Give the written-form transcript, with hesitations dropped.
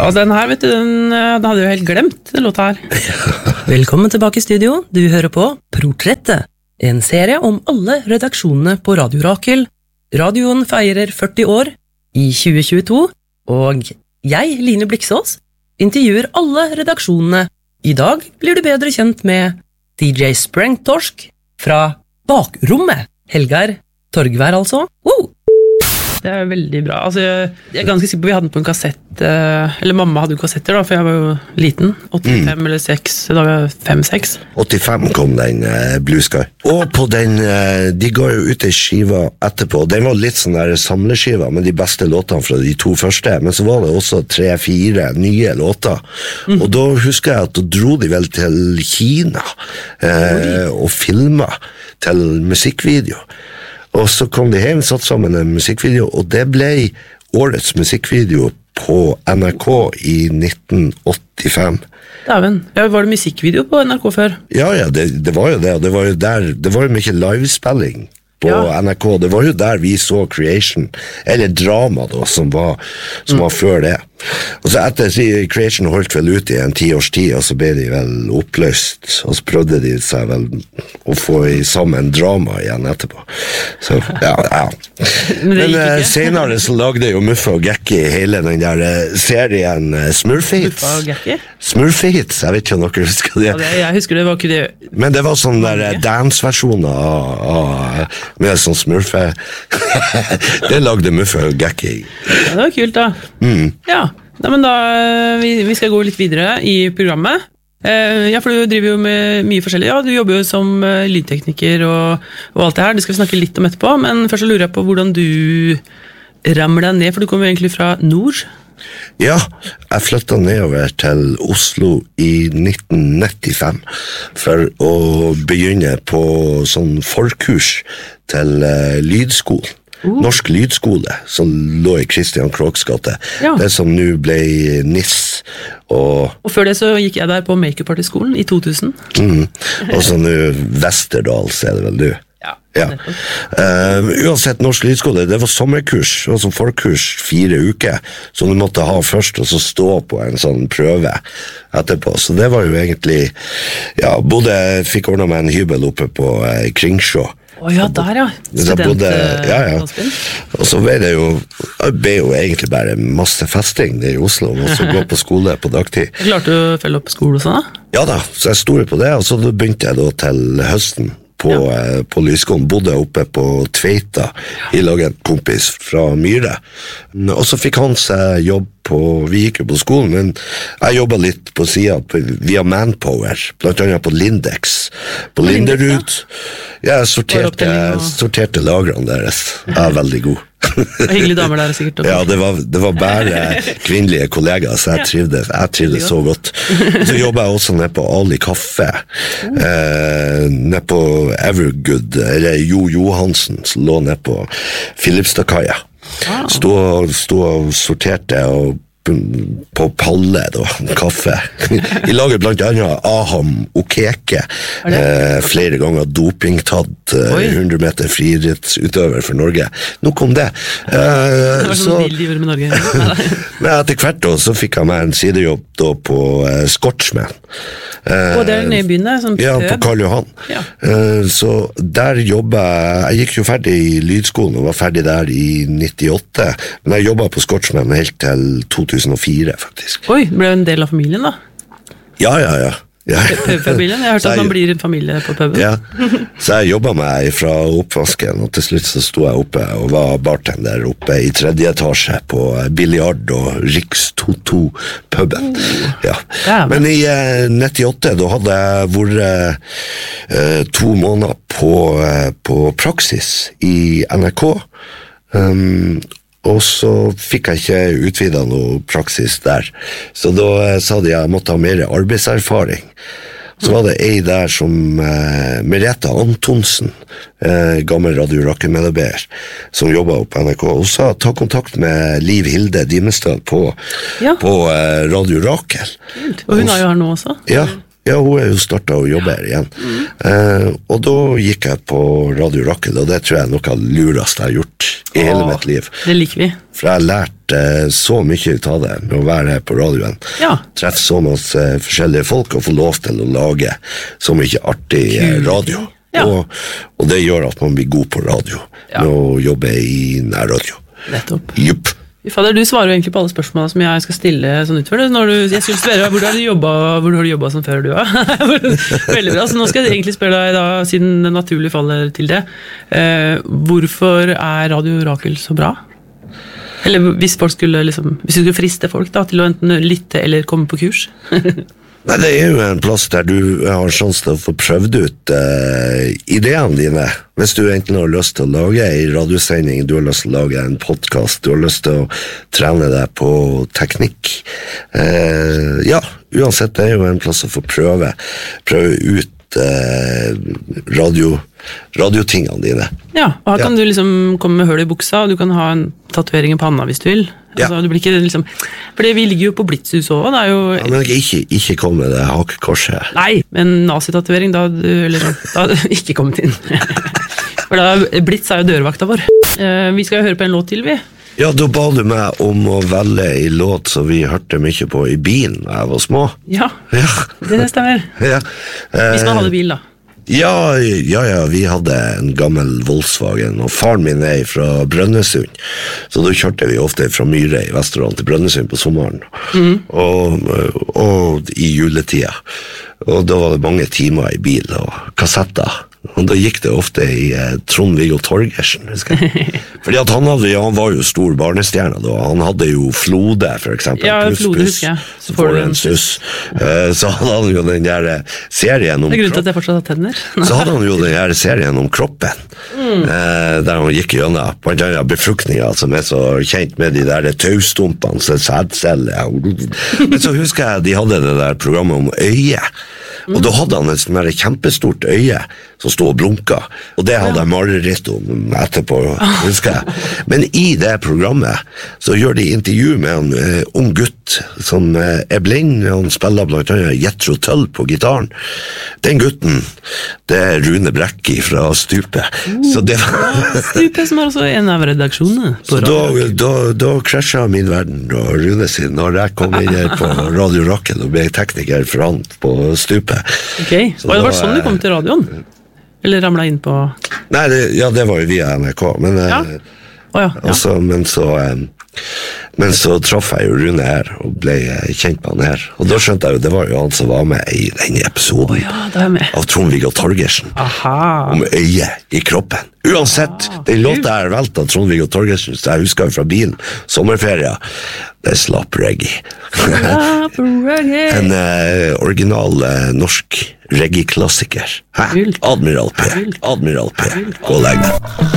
altså den her, vet du, den hadde jo helt glemt, den låta her. Velkommen tilbake i studio. Du hører på Portrettet, en serie om alle redaksjonene på Radio Rakel. Radioen feirer 40 år i 2022, og jeg, Line Bliksås, intervjuer alle redaksjonene. I dag blir du bedre kjent med DJ Sprengtorsk fra Bakrommet. Helgar Torgvær, altså. Det er veldig bra. Altså, jeg er ganske sikker på at vi hadde den på en kassett, eller mamma hadde jo kassetter da, for jeg var jo liten. 85 eller 6, da var jeg 5-6. 85 kom den Blue Sky. Og på den, de ga jo ut en skiva etterpå. Den var litt sånn der samleskiva med de beste låtene fra de 2 første, men så var det også 3-4 nye låter. Og da husker jeg at da dro de vel til Kina og filmet til musikkvideo. Og så kom de hjem, satt sammen en musikkvideo, og det ble årets musikkvideo på NRK i 1985. Daven, var det musikkvideo på NRK før? Ja, det var jo det, og det var jo mye livespilling på NRK. Det var jo der vi så Creation, eller Drama da, som var før det. Og så etter Creation holdt vel ut i en 10 års tid, og så ble de vel oppløst, og så prøvde de seg vel å få sammen Drama igjen etterpå. Så, ja. Men senere så lagde jo Muffa og Gekki hele den der serien Smurfehits. Muffa og Gekki? Smurfehits, jeg vet ikke om dere husker det. Ja, jeg husker det, var ikke det. Men det var sånn der dance-versjoner med sånn smurfe. Det lagde Muffa og Gekki. Ja, det var kult da. Ja. Nei, men da, vi skal gå litt videre i programmet. Ja, for du driver jo med mye forskjellig. Ja, du jobber jo som lydtekniker og alt det her. Det skal vi snakke litt om etterpå, men først så lurer jeg på hvordan du ramler deg ned, for du kommer jo egentlig fra nord. Ja, jeg flyttet nedover til Oslo i 1995 for å begynne på sånn forkurs til lydskolen. Norsk lydskole, som lå i Christian Krohgs gate. Det som nå ble NIS. Og før det så gikk jeg der på Makeup-artiskolen i 2000. Og så nå Westerdals er det vel du. Ja. Uansett, norsk lydskole, det var sommerkurs, altså forkurs 4 uker, som du måtte ha først, og så stå på en sånn prøve etterpå. Så det var jo egentlig, fikk ordnet meg en hybel oppe på Kringsjå. Ja, der ja. Og så ble det jo egentlig bare masse festing i Oslo, og så gå på skole på dagtid. Klarte du å følge opp skole og sånn da? Ja da, så jeg stod på det, og så begynte jeg da til høsten på lydskolen, bodde oppe på Tveita i lag en kompis fra Myre, og så fikk han seg jobb vi gikk jo på skolen, men jeg jobbet litt på siden via Manpower, blant annet på Lindex, på Linderud. Jeg sorterte lagrene deres. Jeg er veldig god. Hyggelige damer der sikkert. Ja, det var bare kvinnelige kollegaer, så jeg trivdes så godt. Så jobbet jeg også nede på Ali Kaffe, nede på Evergood, eller Jo Johansen, som lå nede på Filipstadkaia. Stod og sorterte og på palle da, kaffe. I laget blant annet Aham Okeke, flere ganger dopingtatt 100 meter friidrettsutøver for Norge. Nå kom det. Det var sånn bil de gjorde med Norge. Men etter hvert da, så fikk jeg meg en sidejobb da på Scotsman. Og det er nede i byen der, sånn ja, på Karl Johan. Så der jobbet jeg gikk jo ferdig i lydskolen og var ferdig der i 98, men jeg jobbet på Scotsman helt til 2004 faktisk. Oi, ble du en del av familien da? Ja. Pubfamilien? Jeg har hørt at man blir en familie på puben. Ja, så jeg jobbet meg fra oppvasken, og til slutt så stod jeg oppe og var bartender oppe i 3. etasje på Billiard og Riks 22-puben. Ja. Men i 98, da hadde jeg vært 2 måneder på praksis i NRK, og så fikk jeg ikke utvidet noe praksis der. Så da sa de jeg måtte ha mer arbeidserfaring. Så var det ei der som Merete Antonsen, gammel Radio Rakel-medarbeider, som jobbet opp på NRK, og sa ta kontakt med Liv Hilde Dimestad på Radio Rakel. Og hun er jo her nå også. Ja, Ja, hun jo startet å jobbe her igjen. Og da gikk jeg på Radio Rakel, og det tror jeg er noe av det lureste jeg har gjort i hele mitt liv. Det liker vi. For jeg har lært så mye ut av det med å være her på radioen. Ja. Treffe så masse forskjellige folk og få lov til å lage så mye artig radio. Ja. Og det gjør at man blir god på radio, med å jobbe i nærradio. Nettopp. Jupp. Fader, du svarer jo egentlig på alle spørsmålene som jeg skal stille sånn utfor. Jeg skulle spørre hvor har du jobbet som før du var? Veldig bra, så nå skal jeg egentlig spørre deg da, siden det naturlig faller til det. Hvorfor er Radio Rakel så bra? Eller hvis folk skulle hvis du skulle friste folk da, til å enten lytte eller komme på kurs? Nei, det er jo en plass der du har sjanse til å få prøvd ut ideene dine. Hvis du enten har lyst til å lage en radiosending, du har lyst til å lage en podcast, du har lyst til å trene deg på teknikk. Ja, uansett, det er jo en plass å få prøve ut radiotingene dine. Ja, og her kan du komme med høl i buksa, og du kan ha en tatovering i panna hvis du vil. Altså, du blir ikke fordi vi ligger jo på Blitzhus også, det er jo... Ja, men ikke kom med det hakekorset. Nei, men nazi-tatovering, da hadde du ikke kommet inn. For da, Blitz er jo dørvakta vår. Vi skal jo høre på en låt til, vi. Ja, da ba du meg om å velge en låt som vi hørte mye på i bilen da jeg var små. Ja, det stemmer. Hvis man hadde bil da. Ja, vi hadde en gammel Volkswagen, og faren min fra Brønnøysund, så da kjørte vi ofte fra Myre i Vesterålen til Brønnøysund på sommeren, og i juletida, og da var det mange timer i bil og kassetter. Og da gikk det ofte i Trond-Viggo Torgersen, husker jeg. Fordi at han var jo stor barnestjerne da. Han hadde jo Flode, for eksempel. Ja, Flode husker jeg. Så får du en suss. Så hadde han jo den der serien om... Det er grunnen til at jeg fortsatt har tenner. Så hadde han jo den der serien om kroppen, der han gikk gjennom, blant annet befruktninger, som så kjent med de der taustumpene, så sædceller. Men så husker jeg de hadde det der programmet om øyet. Og da hadde han et sånn kjempestort øye som stod og blunka, og det hadde jeg mareritt om etterpå, husker jeg. Men i det programmet så gjør de intervju med en ung gutt som blind, han spiller blant annet Jethro Tull på gitaren. Den gutten, det Rune Brekki fra Stupet. Så det var... Stupet som også en av redaksjonene på radio. Da krasjet min verden og Rune sin, når jeg kom inn her på Radio Rakel og ble tekniker for han på Stupet. Ok, og det var sånn du kom til radioen? Eller ramlet inn på... Nei, det var jo via NRK, men... Også, men så traff jeg jo Rune her og ble kjent med han her, og da skjønte jeg jo det var jo han som var med i denne episoden av Trond-Viggo Torgersen om øyet i kroppen. Uansett, den låta er valgt av Trond-Viggo Torgersen, så jeg husker fra bilen, sommerferie, det slapp reggae. En original norsk reggae-klassiker. Admiral P. Gå og legg deg.